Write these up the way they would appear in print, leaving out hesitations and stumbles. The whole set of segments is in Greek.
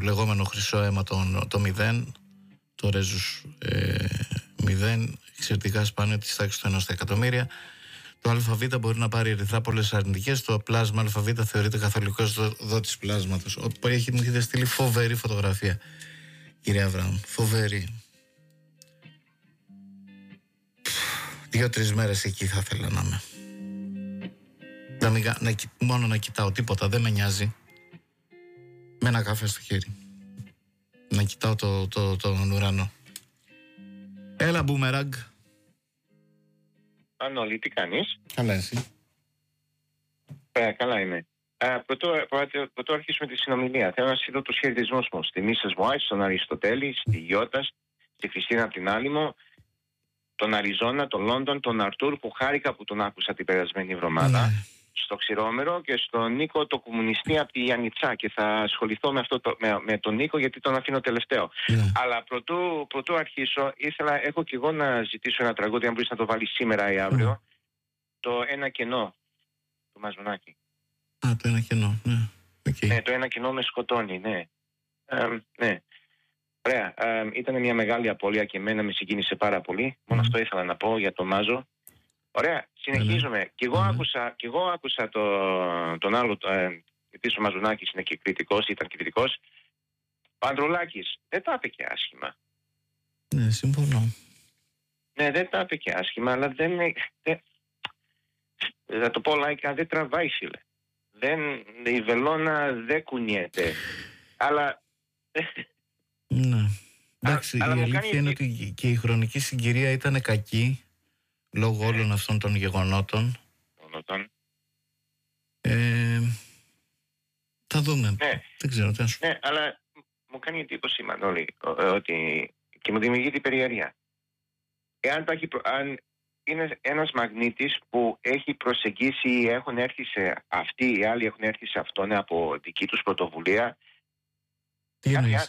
λεγόμενο χρυσό αίμα το 0, το ρέζους 0, εξαιρετικά σπάνιο της τάξης του 1 στα εκατομμύρια. Το ΑΒ μπορεί να πάρει ερυθρά πολλές αρνητικές. Το πλάσμα ΑΒ θεωρείται καθολικός δότης πλάσματος. Μου έχετε στείλει φοβερή φωτογραφία, κύριε Αβραάμ. Φοβερή. 2-3 μέρες εκεί θα ήθελα να είμαι. Μόνο να κοιτάω, τίποτα, δεν με νοιάζει. Με ένα καφέ στο χέρι. Να κοιτάω τον ουρανό. Έλα, Μπούμεραγκ. Ανώλη, τι κάνεις? Καλά, εσύ? Καλά είμαι. Πρωτού αρχίσουμε τη συνομιλία, θέλω να στείλω τους χαιρετισμούς μου στη Μίσες Μουάιτ, στον Αριστοτέλη, στη Γιώτα, στη Χριστίνα από την Άλυμο, τον Αριζόνα, τον Λόντον, τον Αρτούρ που χάρηκα που τον άκουσα την περασμένη εβδομάδα, στο Ξηρόμερο, και στον Νίκο το κομμουνιστή από τη Γιαννιτσά, και θα ασχοληθώ με τον Νίκο γιατί τον αφήνω τελευταίο. Αλλά πρωτού αρχίσω, έχω και εγώ να ζητήσω ένα τραγούδι, αν μπορείς να το βάλεις σήμερα ή αύριο, το Ένα κενό του Μαζονάκη. Το Ένα κενό, ναι. Okay. Ναι, το Ένα κενό με σκοτώνει, ναι. Ναι. Ωραία, ήταν μια μεγάλη απώλεια και εμένα με συγκίνησε πάρα πολύ. Μόνο αυτό ήθελα να πω για τον Μάζο. Ωραία, συνεχίζουμε. Και εγώ άκουσα τον άλλο, επίσης ο Μαζονάκης είναι και κριτικός, ήταν κριτικός. Ο Ανδρουλάκης δεν τα είπε και άσχημα. Ναι, συμφωνώ. Ναι, δεν τα είπε και άσχημα, αλλά θα το πω λαϊκά, δεν τραβάει, φίλε. Η βελόνα δεν κουνιέται. Αλλά... Ναι. Εντάξει, η αλήθεια είναι ότι και η χρονική συγκυρία ήταν κακή λόγω όλων αυτών των γεγονότων. Θα δούμε. Δεν ξέρω τι να σου πω. Ναι, αλλά μου κάνει εντύπωση, Μανώλη, ότι και μου δημιουργεί την περιέργεια. Αν είναι ένας μαγνήτης που έχει προσεγγίσει ή έχουν έρθει σε αυτοί, οι άλλοι έχουν έρθει σε αυτόν από δική τους πρωτοβουλία. Τι εννοείς?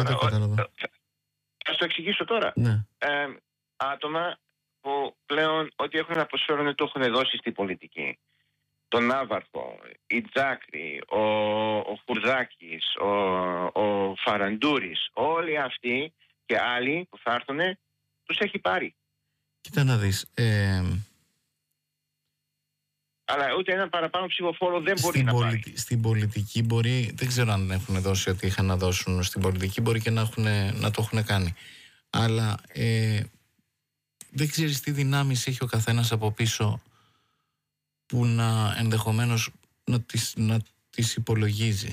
Θα σου το εξηγήσω τώρα. Ναι. Άτομα που πλέον ό,τι έχουν να προσφέρουν το έχουν δώσει στην πολιτική. Τον Ναύαρχο, η Τζάκρη, ο Χουρδάκης, ο Φαραντούρης, όλοι αυτοί και άλλοι που θα έρθουν, τους έχει πάρει. Κοίτα να δεις. Αλλά ούτε έναν παραπάνω ψηφοφόρο δεν μπορεί να πάρει. Στην πολιτική μπορεί, δεν ξέρω αν έχουν δώσει ό,τι είχαν να δώσουν στην πολιτική, μπορεί και να το έχουν κάνει. Αλλά δεν ξέρεις τι δυνάμεις έχει ο καθένας από πίσω που να ενδεχομένως να τις υπολογίζει.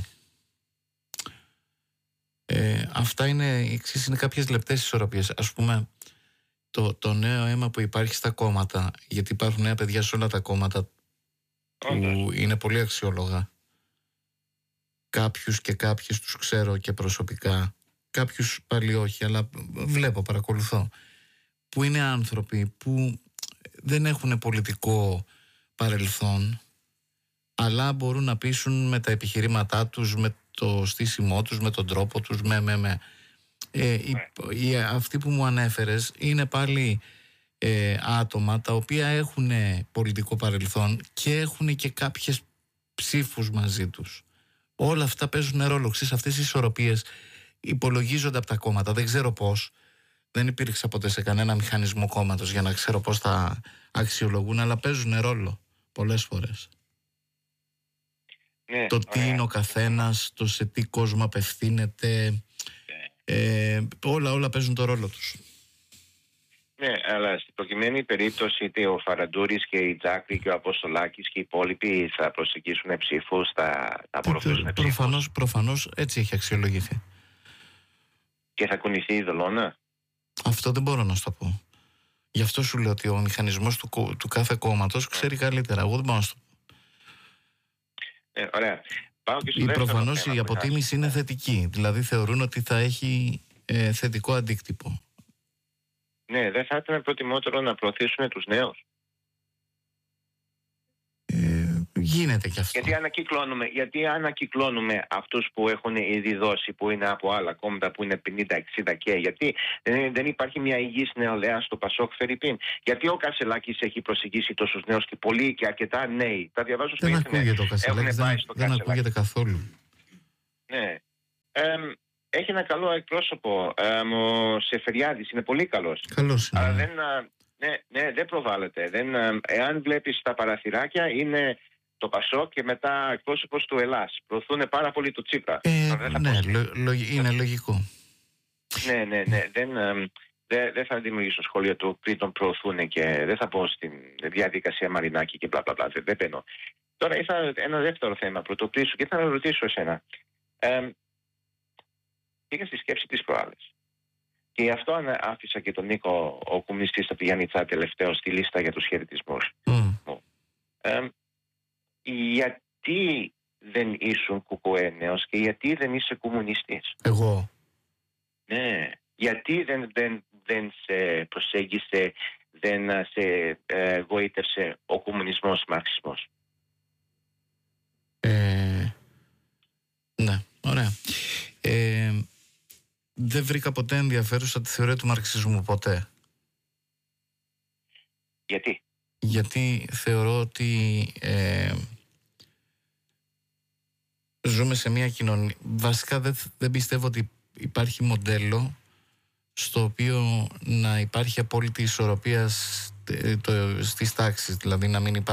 Αυτά είναι κάποιες λεπτές ισορροπίες. Ας πούμε, το νέο αίμα που υπάρχει στα κόμματα, γιατί υπάρχουν νέα παιδιά σε όλα τα κόμματα που είναι πολύ αξιόλογα. Κάποιους και κάποιες τους ξέρω και προσωπικά, κάποιους πάλι όχι, αλλά βλέπω, παρακολουθώ, που είναι άνθρωποι που δεν έχουν πολιτικό παρελθόν, αλλά μπορούν να πείσουν με τα επιχειρήματά τους, με το στήσιμό τους, με τον τρόπο τους, αυτοί που μου ανέφερες είναι πάλι άτομα τα οποία έχουν πολιτικό παρελθόν και έχουν και κάποιες ψήφους μαζί τους. Όλα αυτά παίζουν ρόλο. Αυτές οι ισορροπίες υπολογίζονται από τα κόμματα. Δεν ξέρω πώς. Δεν υπήρξα ποτέ σε κανένα μηχανισμό κόμματος για να ξέρω πώς θα αξιολογούν, αλλά παίζουν ρόλο πολλές φορές. Ναι, το τι είναι ο καθένας, το σε τι κόσμο απευθύνεται, όλα παίζουν το ρόλο τους. Ναι, αλλά στην προκειμένη περίπτωση είτε ο Φαραντούρης και η Τζάκρη και ο Αποστολάκης και οι υπόλοιποι θα προσεγγίσουν ψήφους, θα απορροφήσουν ψήφους. Προφανώς έτσι έχει αξιολογηθεί. Και θα κουνηθεί η βελόνα. Αυτό δεν μπορώ να σου το πω. Γι' αυτό σου λέω ότι ο μηχανισμός του κάθε κόμματος ξέρει καλύτερα. Εγώ δεν μπορώ να σου το πω. Ωραία. Προφανώς η αποτίμηση είναι θετική. Δηλαδή θεωρούν ότι θα έχει θετικό αντίκτυπο. Ναι, δεν θα ήταν προτιμότερο να προωθήσουν τους νέους? Γίνεται κι αυτό. Γιατί ανακυκλώνουμε αυτούς που έχουν ήδη δώσει, που είναι από άλλα κόμματα που είναι 50-60 και γιατί δεν υπάρχει μια υγιής νεολαία στο Πασόκ Φερρυπίν? Γιατί ο Κασελάκης έχει προσεγγίσει τόσους νέους και πολλοί και αρκετά νέοι? Τα διαβάζω στο ίντερνετ. Δεν ακούγεται ο Κασελάκης, δεν ακούγεται καθόλου. Ναι. έχει ένα καλό εκπρόσωπο. Ο Σεφεριάδης είναι πολύ καλός. Καλώς είναι. Αλλά Ναι. δεν προβάλλεται. Εάν βλέπεις τα παραθυράκια, είναι το Πασόκ και μετά εκπρόσωπος του Ελλάς. Προωθούν πάρα πολύ το Τσίπρα. Ναι, είναι λογικό. Ναι. Δεν θα δημιουργήσω σχόλιο του πριν τον προωθούν και δεν θα πω στην διαδικασία Μαρινάκη και μπλα μπλα μπλα. Δεν μπαίνω. Τώρα ήρθα ένα δεύτερο θέμα πρωτοπλήσου και θα ρωτήσω εσένα. Πήγα στη σκέψη της προάλλες. Και γι' αυτό άφησα και τον Νίκο, ο κομμουνιστής, θα πηγαίνει τελευταίο στη λίστα για τους χαιρετισμούς. Γιατί δεν ήσουν κουκουένεος και γιατί δεν είσαι κομμουνιστής? Εγώ. Ναι. Γιατί δεν σε προσέγγισε, δεν σε γοήτευσε ο κομμουνισμός, ο μαρξισμός? Ναι, ωραία. Δεν βρήκα ποτέ ενδιαφέρουσα τη θεωρία του μαρξισμού, ποτέ. Γιατί? Γιατί θεωρώ ότι ζούμε σε μια κοινωνία. Βασικά δεν πιστεύω ότι υπάρχει μοντέλο στο οποίο να υπάρχει απόλυτη ισορροπία στις τάξεις. Δηλαδή να μην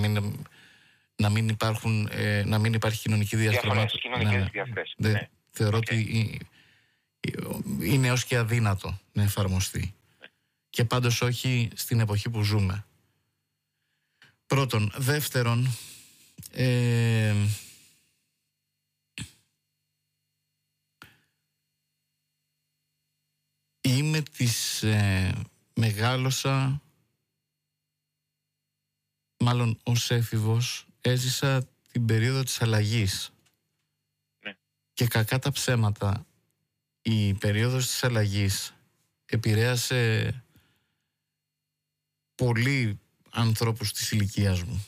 υπάρχει κοινωνική διαστρωμάτωση. Ναι. Θεωρώ ότι είναι έως και αδύνατο να εφαρμοστεί. Και πάντως όχι στην εποχή που ζούμε. Πρώτον. Δεύτερον, μεγάλωσα, μάλλον ως έφηβος, έζησα την περίοδο της αλλαγής. Ναι. Και κακά τα ψέματα, η περίοδος της αλλαγής επηρέασε πολλοί ανθρώπους της ηλικίας μου.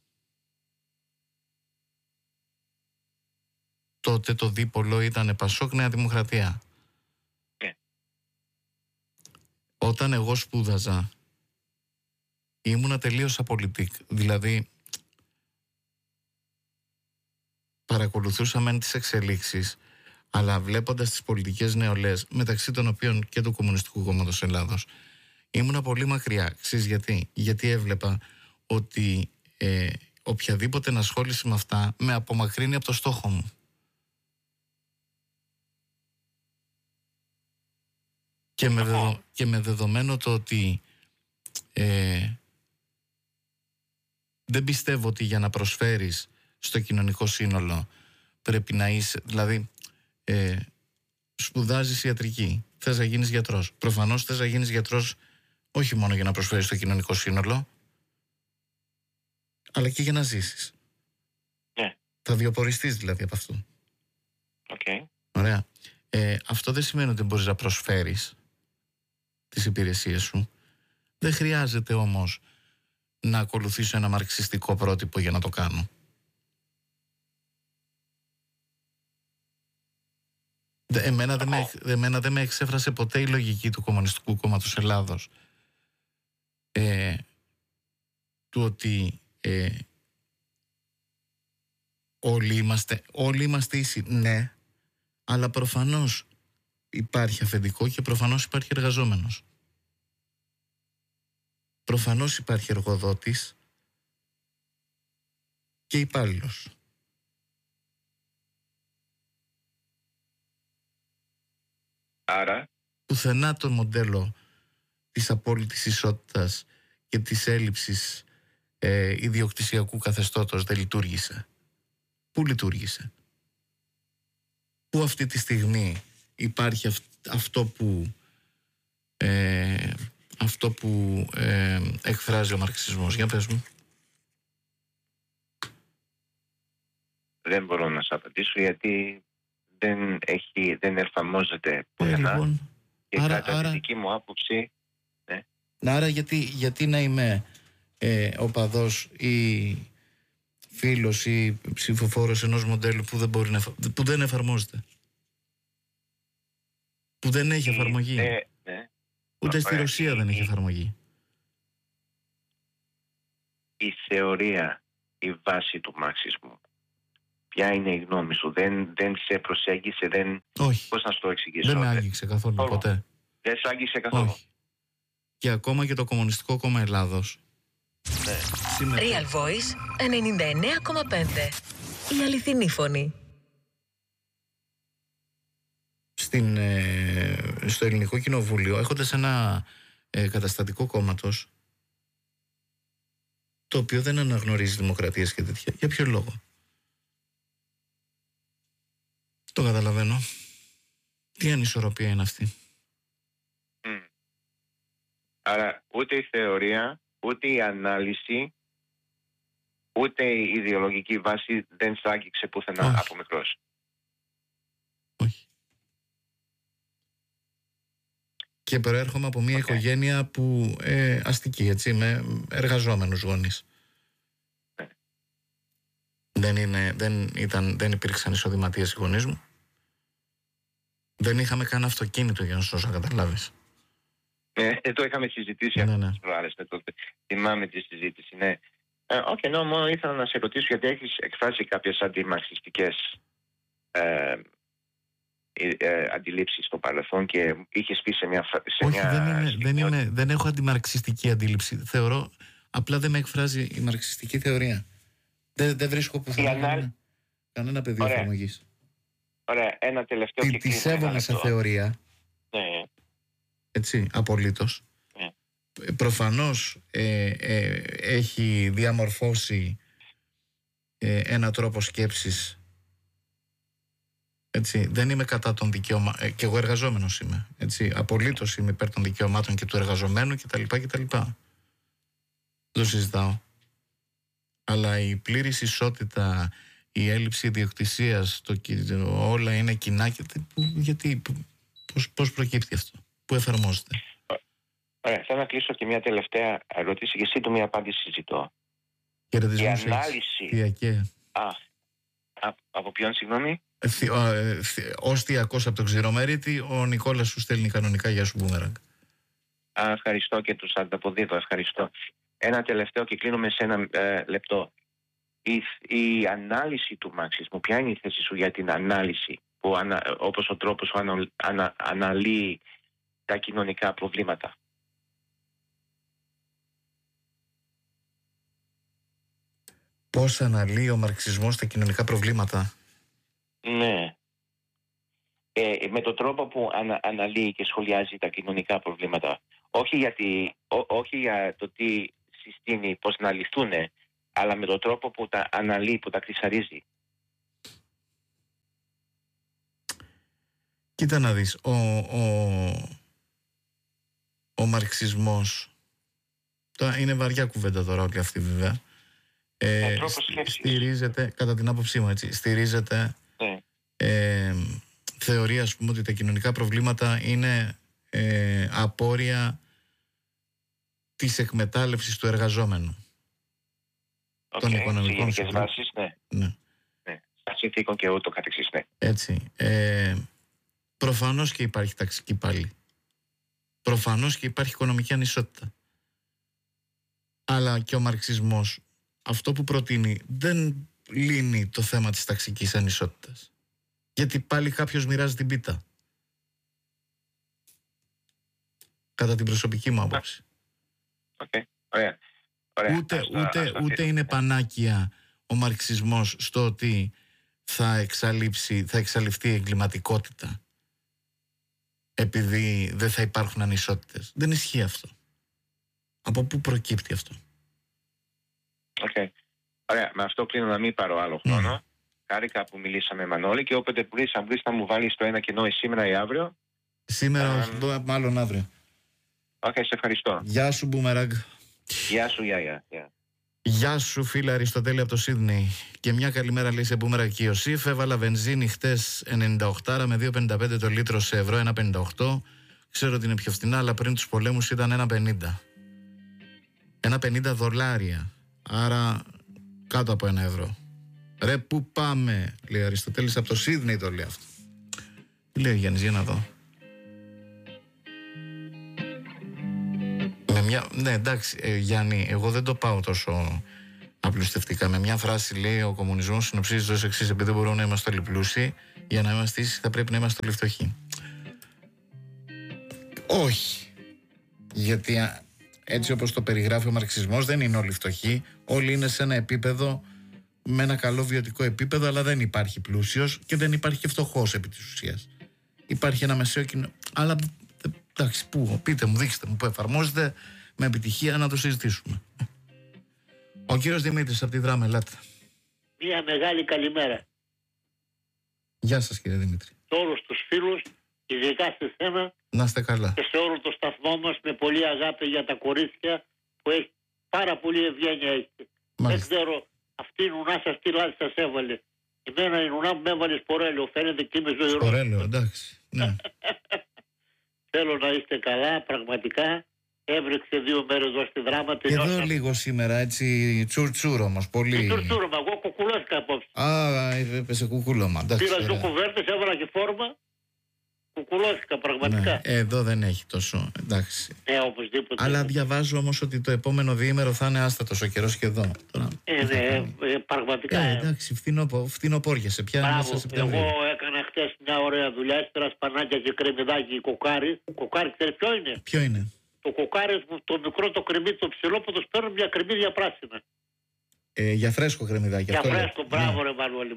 Τότε το δίπολο ήταν Πασόκ, Νέα Δημοκρατία. Όταν εγώ σπούδαζα, ήμουνα τελείως απολυτικ. Δηλαδή, παρακολουθούσα μεν τις εξελίξεις, αλλά βλέποντας τις πολιτικές νεολαίες, μεταξύ των οποίων και του Κομμουνιστικού Κόμματος Ελλάδος, ήμουνα πολύ μακριά. Ξέρεις γιατί? Γιατί έβλεπα ότι οποιαδήποτε ενασχόληση με αυτά με απομακρύνει από το στόχο μου. Και με δεδομένο το ότι δεν πιστεύω ότι για να προσφέρεις στο κοινωνικό σύνολο πρέπει να είσαι, δηλαδή σπουδάζεις ιατρική, θες να γίνεις γιατρός. Προφανώς θες να γίνεις γιατρός όχι μόνο για να προσφέρεις στο κοινωνικό σύνολο, αλλά και για να ζήσεις. Ναι. Θα βιοποριστείς δηλαδή από αυτού. Okay. Ωραία. Αυτό δεν σημαίνει ότι μπορείς να προσφέρεις τις υπηρεσίες σου. Δεν χρειάζεται όμως να ακολουθήσω ένα μαρξιστικό πρότυπο για να το κάνω. Εμένα δεν με εξέφρασε ποτέ η λογική του Κομμουνιστικού Κόμματος Ελλάδος του ότι όλοι είμαστε ίσοι. Ναι, αλλά προφανώς υπάρχει αφεντικό και προφανώς υπάρχει εργαζόμενος. Προφανώς υπάρχει εργοδότης και υπάλληλος. Άρα πουθενά το μοντέλο της απόλυτης ισότητας και της έλλειψης ιδιοκτησιακού καθεστώτος δεν λειτουργήσε. Πού λειτουργήσε? Πού αυτή τη στιγμή υπάρχει αυτό που εκφράζει ο μαρξισμός? Για πες μου. Δεν μπορώ να σας απαντήσω γιατί δεν εφαρμόζεται πουθενά. Λοιπόν, και κατά τη δική μου άποψη. Άρα γιατί να είμαι οπαδός ή φίλος ή ψηφοφόρος ενός μοντέλου που δεν εφαρμόζεται, που δεν έχει εφαρμογή? Ναι. Ούτε στη Ρωσία δεν έχει εφαρμογή. Η θεωρία, η βάση του μαρξισμού ποια είναι η γνώμη σου? Δεν σε προσέγγισε, Όχι. Πώς να σου το εξηγήσω? Δεν με άγγιξε καθόλου ποτέ. Δεν σε άγγιξε καθόλου? Όχι. Και ακόμα και το Κομμουνιστικό Κόμμα Ελλάδος. Ναι. Real Voice 99,5. Η αληθινή φωνή. Στο Ελληνικό Κοινοβούλιο, έχοντας ένα καταστατικό κόμματος, το οποίο δεν αναγνωρίζει δημοκρατίες και τέτοια. Για ποιο λόγο? Το καταλαβαίνω. Τι ανισορροπία είναι αυτή? Άρα ούτε η θεωρία, ούτε η ανάλυση, ούτε η ιδεολογική βάση δεν σ' άγγιξε πουθενά από μικρός? Όχι. Και προέρχομαι από μια οικογένεια που αστική, έτσι, με εργαζόμενους γονείς. Δεν υπήρξαν εισοδηματίες οι γονείς μου. Δεν είχαμε καν αυτοκίνητο, για να σου καταλάβεις. Το είχαμε συζητήσει αυτές τις προάλλες. Θυμάμαι τη συζήτηση, ναι. Όχι, μόνο ήθελα να σε ρωτήσω, γιατί έχεις εκφράσει κάποιες αντιμαρξιστικές αντιλήψεις στο παρελθόν και είχες πει σε μια... δεν έχω αντιμαρξιστική αντίληψη. Θεωρώ, απλά δεν με εκφράζει η μαρξιστική θεωρία. Δεν βρίσκω πουθενά κανένα πεδίο εφαρμογής. Ωραία, ένα τελευταίο Τη σέβομαι σαν θεωρία. Ναι. Έτσι, απολύτως. Ναι. Προφανώς έχει διαμορφώσει ένα τρόπο σκέψης. Έτσι, δεν είμαι κατά των δικαιωμάτων, και εγώ εργαζόμενος είμαι. Έτσι, απολύτως είμαι υπέρ των δικαιωμάτων και του εργαζομένου κτλ. Το συζητάω. Αλλά η πλήρης ισότητα, η έλλειψη ιδιοκτησίας, όλα είναι κοινά. Πώς προκύπτει αυτό? Πού εφαρμόζεται? Ωραία, θέλω να κλείσω και μια τελευταία ερώτηση και σύντομη απάντηση ζητώ. Η ανάλυση... από ποιον, συγγνώμη? Ως θιακός από τον Ξηρομερίτη, ο Νικόλας σου στέλνει κανονικά. Γεια σου, Μπούμεραγκ. Ευχαριστώ και τους ανταποδίδω, ευχαριστώ. Ένα τελευταίο και κλείνουμε σε ένα λεπτό. Η ανάλυση του μαρξισμού, ποια είναι η θέση σου για την ανάλυση, όπως ο τρόπος που αναλύει τα κοινωνικά προβλήματα? Πώς αναλύει ο μαρξισμός τα κοινωνικά προβλήματα? Ναι. Με τον τρόπο που αναλύει και σχολιάζει τα κοινωνικά προβλήματα. Όχι για το τι συστήνει, πώς να λυθούν, αλλά με τον τρόπο που τα αναλύει, που τα κρυσαρίζει. Κοίτα να δεις, ο μαρξισμός, είναι βαριά κουβέντα τώρα όλη αυτή βέβαια, στηρίζεται, κατά την άποψή μου, έτσι, στηρίζεται θεωρία, ας πούμε, ότι τα κοινωνικά προβλήματα είναι απόρρια της εκμετάλλευσης του εργαζόμενου. Των οικονομικών βάσεις, ναι. Συνθήκων και ούτω καθεξής, ναι. Έτσι. Προφανώς και υπάρχει ταξική πάλι. Προφανώς και υπάρχει οικονομική ανισότητα. Αλλά και ο μαρξισμός αυτό που προτείνει δεν λύνει το θέμα της ταξικής ανισότητας. Γιατί πάλι κάποιος μοιράζει την πίτα. Κατά την προσωπική μου άποψη. Ωραία. Ούτε είναι πανάκια ο μαρξισμός στο ότι θα εξαλειφθεί η εγκληματικότητα επειδή δεν θα υπάρχουν ανισότητες. Δεν ισχύει αυτό. Από πού προκύπτει αυτό? Ωραία, με αυτό κλείνω, να μην πάρω άλλο χρόνο. Χάρηκα που μιλήσαμε, Μανώλη, και όποτε βρεις να μου βάλεις το ένα κενό σήμερα ή αύριο. Σήμερα, μάλλον αύριο. Σε ευχαριστώ. Γεια σου, Μπούμεραγκ. Γεια σου, γεια. Γεια σου, φίλε Αριστοτέλη από το Σίδνεϊ. Και μια καλημέρα, λέει, σε Μπούμεραγκ και Ιωσήφ. Έβαλα βενζίνη χτες 98 με 2,55 το λίτρο σε ευρώ, 1,58. Ξέρω ότι είναι πιο φθηνά, αλλά πριν τους πολέμους ήταν 1,50. 1,50 δολάρια. Άρα κάτω από 1 ευρώ. Ρε, πού πάμε, λέει ο Αριστοτέλης από το Σίδνεϊ, το λέει αυτό. Τι λέει ο Γιάννης, για να δω. Ναι, εντάξει, Γιάννη, εγώ δεν το πάω τόσο Απλουστευτικά. Με μια φράση λέει: ο κομμουνισμός συνοψίζεται ως εξής: επειδή δεν μπορούμε να είμαστε όλοι πλούσιοι, για να είμαστε ίσοι θα πρέπει να είμαστε όλοι φτωχοί. Όχι. Γιατί έτσι όπως το περιγράφει ο μαρξισμός, δεν είναι όλοι φτωχοί. Όλοι είναι σε ένα επίπεδο, με ένα καλό βιωτικό επίπεδο, αλλά δεν υπάρχει πλούσιος και δεν υπάρχει και φτωχός επί της ουσίας. Υπάρχει ένα μεσαίο κοινό. Αλλά εντάξει, πού, πείτε μου, δείξτε μου που εφαρμόζεται με επιτυχία να το συζητήσουμε. Ο κύριος Δημήτρης από τη Δράμα, ελάτε. Μια μεγάλη καλημέρα. Γεια σας κύριε Δημήτρη. Σε όλους τους φίλους, ειδικά σε σένα. Να είστε καλά. Και σε όλο το σταθμό μας, με πολύ αγάπη για τα κορίτσια που έχει πάρα πολύ ευγένεια. Δεν ξέρω αυτή η νουνά σας τι λάθη σας έβαλε. Εμένα η νουνά μου με έβαλε σπορέλαιο, φαίνεται και είμαι ζωηρός. Σπορέλαιο, εντάξει. Ναι. Θέλω να είστε καλά, πραγματικά. Έβρεξε 2 μέρες εδώ στη Δράμα. Και εδώ λίγο σήμερα, έτσι τσουρτσούρο όμως, πολύ. Τσουρτσούρωμα, εγώ κουκουλώθηκα απόψε. Έπεσε κουκούλωμα. Πήρα 2 κουβέρτες, έβαλα και φόρμα. Κουκουλώθηκα πραγματικά. Ναι, εδώ δεν έχει τόσο, εντάξει. Οπωσδήποτε. Αλλά διαβάζω όμως ότι το επόμενο διήμερο θα είναι άστατος ο καιρός και εδώ. Πραγματικά. Εντάξει, φθινοπόριασε πια. Εγώ έκανα χτες μια ωραία δουλειά, έσπερα σπανάκια και κρεμμυδάκι κοκάρι. Κοκάρι, ξέρεις ποιο είναι? Ποιο είναι? Το κοκάρι, το μικρό το κρεμμύδι, το ψηλό που το σπέρνουν μια κρεμμύδια πράσινα. Για φρέσκο κρεμμυδάκι. Για φρέσκο, μπράβο ρε Μανώλη,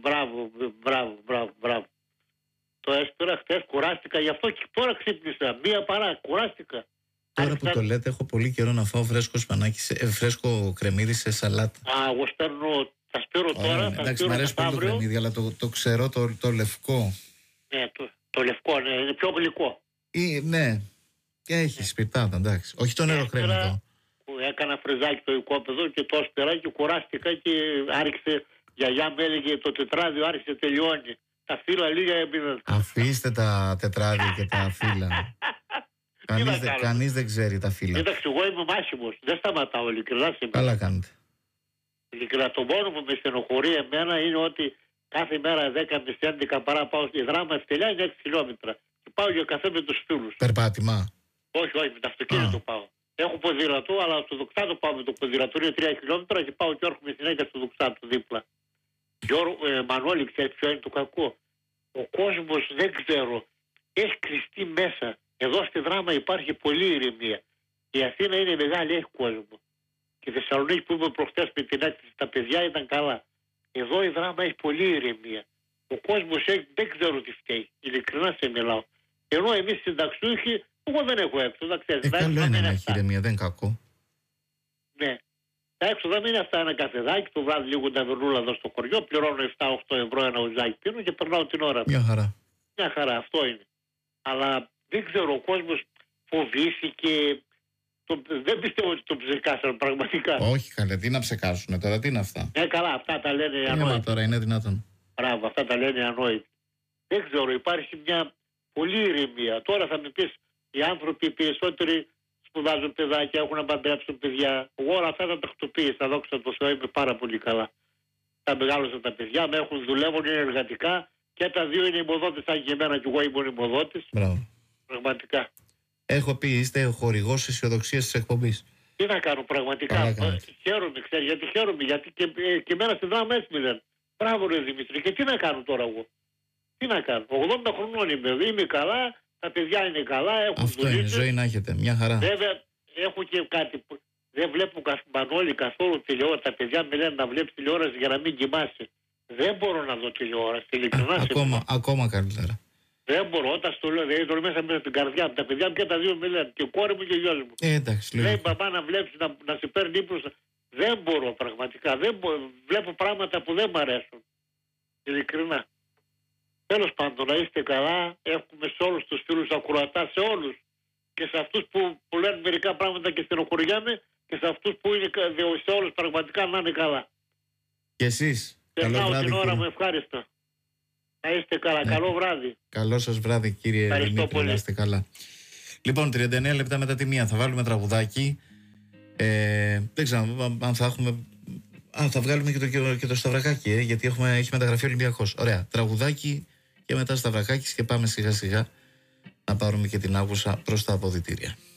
μπράβο. Το έσπερα χτες, κουράστηκα, γι' αυτό και τώρα ξύπνησα. Μία παρά, κουράστηκα. Τώρα που το λέτε, έχω πολύ καιρό να φάω φρέσκο σπανάκι, φρέσκο κρεμμύδι σε σαλάτα. Εγώ θα σπέρω τώρα. Εντάξει, μου αρέσει πολύ το κρεμμύδι, αλλά το ξέρω, το λευκό. Ναι, το λευκό, ναι, είναι πιο γλυκό. Ναι, και έχει σπιρτάδα, εντάξει. Όχι το νερό κρέμμυδο. Έκανα φρεζάκι το οικόπεδο και το έσπερα και κουράστηκα και άρχισε, η γιαγιά μου έλεγε το τετράδιο άρχισε τελειώνει. Τα φύλλα λίγα έμειναν. Αφήστε τα τετράδια και τα φύλλα. Κανείς δεν ξέρει τα φύλλα. Εντάξει, εγώ είμαι μάχημος. Δεν σταματάω, ειλικρινά σήμερα. Καλά κάνετε. Ειλικρινά, το μόνο που με στενοχωρεί εμένα είναι ότι κάθε μέρα 10 με 11 παρά πάω στη Δράμα, Ευτελιά είναι 6 χιλιόμετρα. Και πάω για καφέ με τους φίλους. Περπάτημα? Όχι, με το αυτοκίνητο πάω. Έχω ποδήλατο, αλλά στο Δοξάτο πάω με το ποδήλατο. Είναι 3 χιλιόμετρα και πάω και έρχομαι συνέχεια στο Δοξάτο δίπλα. Μανώλη, ξέρει ποιο είναι το κακό? Ο κόσμος δεν ξέρω. Έχει κλειστεί μέσα. Εδώ στη Δράμα υπάρχει πολλή ηρεμία. Η Αθήνα είναι μεγάλη, έχει κόσμο. Και η Θεσσαλονίκη που είμαι προχτές με την έκθεση, τα παιδιά ήταν καλά. Εδώ η Δράμα έχει πολλή ηρεμία. Ο κόσμος δεν ξέρω τι φταίει. Ειλικρινά σε μιλάω. Ενώ εμείς συνταξιούχοι, εγώ δεν έχω έξοδα. Καλό είναι να έχει ηρεμία, δεν είναι κακό. Ναι. Τα έξοδα μην είναι αυτά, ένα καφεδάκι, το βράδυ λίγο ταβερνούλα εδώ στο χωριό, πληρώνω 7-8 ευρώ ένα ουζάκι πίνω και περνάω την ώρα. Μια χαρά. Μια χαρά, αυτό είναι. Αλλά δεν ξέρω, ο κόσμος φοβήθηκε. Δεν πιστεύω ότι τον ψεκάσαν πραγματικά. Όχι καλέ, τι να ψεκάσουνε τώρα, τι είναι αυτά? Καλά, αυτά τα λένε ανόητοι. Τώρα είναι δυνατόν? Μπράβο, αυτά τα λένε ανόητοι. Δεν ξέρω, υπάρχει μια πολύ ηρεμία. Τώρα θα με πεις, οι άνθρωποι οι περισσότεροι σπουδάζουν παιδάκια, έχουν να παντρέψουν παιδιά. Εγώ όλα αυτά τα τακτοποίησα, δόξα τω Θεώ, είμαι πάρα πολύ καλά. Τα μεγάλωσαν τα παιδιά, με έχουν δουλεύουν, είναι εργατικά και τα δύο είναι ημοδότες σαν και εμένα, και εγώ ήμουν ημοδότης. Μπράβο. Πραγματικά. Έχω πει, είστε ο χορηγός αισιοδοξίας της εκπομπής. Τι να κάνω πραγματικά. Χαίρομαι, ξέρει, γιατί χαίρομαι, γιατί και εμένα στη Δράμα έτσι με λένε. Μπράβο ρε Δημήτρη, και τι να κάνω τώρα εγώ? Τι να κάνω? 80 χρονών είμαι καλά, τα παιδιά είναι καλά, έχουν αυτό δουλειά. Είναι, ζωή να έχετε, μια χαρά. Βέβαια, έχω και κάτι που δεν βλέπω Μανώλη καθόλου τηλεόραση. Τα παιδιά με λένε να βλέπει τηλεόραση για να μην κοιμάσαι. Δεν μπορώ να δω τηλεόραση, ειλικρινά. Ακόμα καλύτερα. Δεν μπορώ, όταν στο λέω, δηλαδή το μέσα στην καρδιά μου. Τα παιδιά μου και τα δύο με λένε, και η κόρη μου και ο γιος μου. Εντάξει, λέει μπαμπά να βλέπεις, να σε παίρνει ύπνος. Δεν μπορώ πραγματικά. Δεν μπορώ. Βλέπω πράγματα που δεν μ' αρέσουν. Ειλικρινά. Τέλος πάντων, να είστε καλά. Έχουμε σε όλους τους φίλους ακροατάς, σε όλους. Και σε αυτούς που λένε μερικά πράγματα και στενοχωριάμαι, και σε αυτούς που είναι σε όλους πραγματικά να είναι καλά. Και εσείς. Περνάω την ώρα μου ευχάριστα. Να είστε καλά. Ναι. Καλό βράδυ. Καλό σας βράδυ, κύριε Δημήτρη. Να είστε καλά. Λοιπόν, 39 λεπτά μετά τη μία θα βάλουμε τραγουδάκι. Δεν ξέρω αν θα έχουμε. Θα βγάλουμε και το Σταυρακάκι, γιατί έχει μεταγραφεί ο Ολυμπιακός. Ωραία. Τραγουδάκι και μετά Σταυρακάκι και πάμε σιγά σιγά να πάρουμε και την Άγουσα προς τα αποδυτήρια.